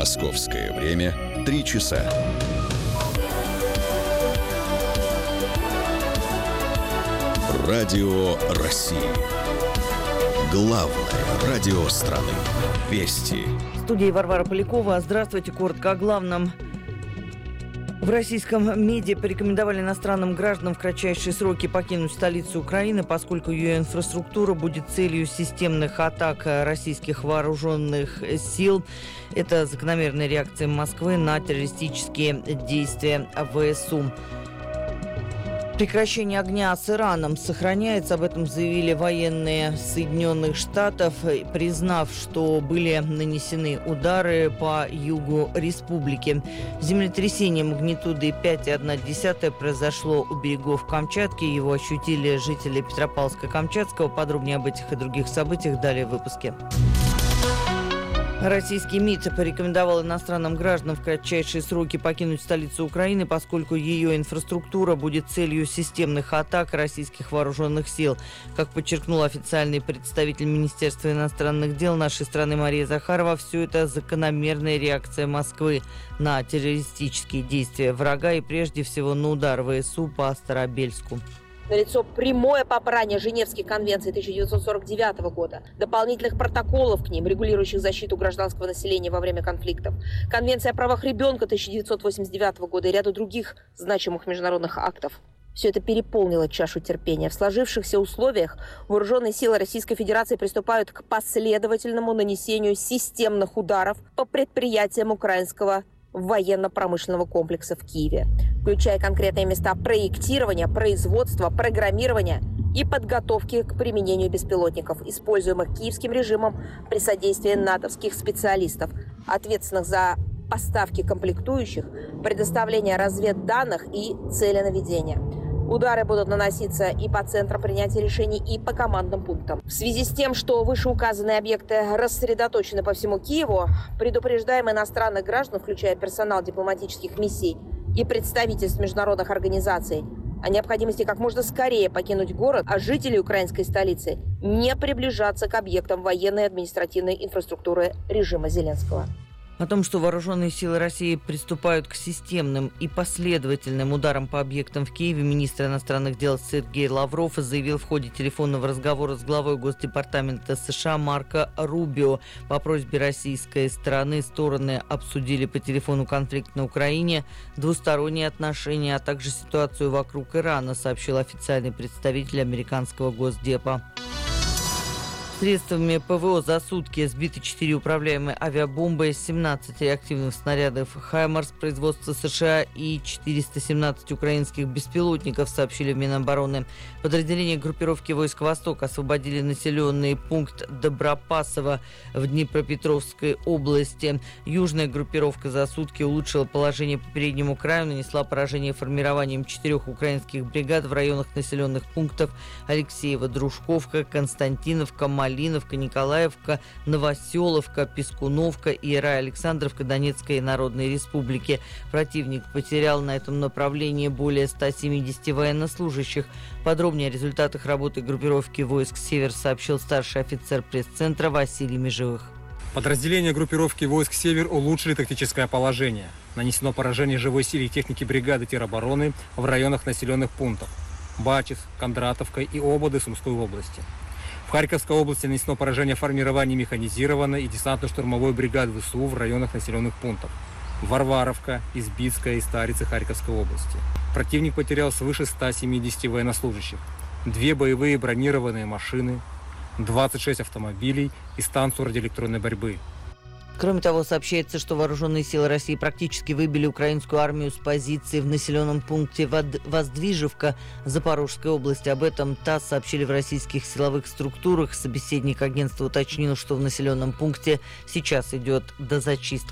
Московское время 3 часа. Радио России. Главное радио страны. Вести. В студии Варвара Полякова. Здравствуйте. Коротко о главном. В российском МИДе порекомендовали иностранным гражданам в кратчайшие сроки покинуть столицу Украины, поскольку ее инфраструктура будет целью системных атак российских вооруженных сил. Это закономерная реакция Москвы на террористические действия ВСУ. Прекращение огня с Ираном сохраняется. Об этом заявили военные Соединенных Штатов, признав, что были нанесены удары по югу республики. Землетрясение магнитудой 5,1 произошло у берегов Камчатки. Его ощутили жители Петропавловска-Камчатского. Подробнее об этих и других событиях далее в выпуске. Российский МИД порекомендовал иностранным гражданам в кратчайшие сроки покинуть столицу Украины, поскольку ее инфраструктура будет целью системных атак российских вооруженных сил. Как подчеркнул официальный представитель Министерства иностранных дел нашей страны Мария Захарова, все это закономерная реакция Москвы на террористические действия врага и прежде всего на удар ВСУ по Старобельску. Налицо прямое попрание Женевских конвенций 1949 года, дополнительных протоколов к ним, регулирующих защиту гражданского населения во время конфликтов, Конвенция о правах ребенка 1989 года и ряда других значимых международных актов. Все это переполнило чашу терпения. В сложившихся условиях вооруженные силы Российской Федерации приступают к последовательному нанесению системных ударов по предприятиям украинского военно-промышленного комплекса в Киеве, включая конкретные места проектирования, производства, программирования и подготовки к применению беспилотников, используемых киевским режимом при содействии натовских специалистов, ответственных за поставки комплектующих, предоставление разведданных и целенаведения. Удары будут наноситься и по центрам принятия решений, и по командным пунктам. В связи с тем, что вышеуказанные объекты рассредоточены по всему Киеву, предупреждаем иностранных граждан, включая персонал дипломатических миссий и представительств международных организаций, о необходимости как можно скорее покинуть город, а жителей украинской столицы не приближаться к объектам военной и административной инфраструктуры режима Зеленского. О том, что вооруженные силы России приступают к системным и последовательным ударам по объектам в Киеве, министр иностранных дел Сергей Лавров заявил в ходе телефонного разговора с главой Госдепартамента США Марко Рубио. По просьбе российской стороны обсудили по телефону конфликт на Украине, двусторонние отношения, а также ситуацию вокруг Ирана, сообщил официальный представитель американского Госдепа. Средствами ПВО за сутки сбиты 4 управляемые авиабомбы, 17 реактивных снарядов «Хаймарс» производства США и 417 украинских беспилотников, сообщили в Минобороны. Подразделения группировки войск «Восток» освободили населенный пункт Добропасово в Днепропетровской области. Южная группировка за сутки улучшила положение по переднему краю, нанесла поражение формированием 4 украинских бригад в районах населенных пунктов Алексеево, Дружковка, Константиновка, Малиновка, Николаевка, Новоселовка, Пескуновка и Александровка Донецкой Народной Республики. Противник потерял на этом направлении более 170 военнослужащих. Подробнее о результатах работы группировки войск «Север» сообщил старший офицер пресс-центра Василий Межевых. Подразделения группировки войск «Север» улучшили тактическое положение. Нанесено поражение живой силе и техники бригады теробороны в районах населенных пунктов Бачев, Кондратовка и Ободы Сумской области. В Харьковской области нанесено поражение формирований механизированной и десантно-штурмовой бригад ВСУ в районах населенных пунктов Варваровка, Избицкая и Старицы Харьковской области. Противник потерял свыше 170 военнослужащих, 2 боевые бронированные машины, 26 автомобилей и станцию радиоэлектронной борьбы. Кроме того, сообщается, что вооруженные силы России практически выбили украинскую армию с позиции в населенном пункте Воздвижевка Запорожской области. Об этом ТАСС сообщили в российских силовых структурах. Собеседник агентства уточнил, что в населенном пункте сейчас идет дозачистка.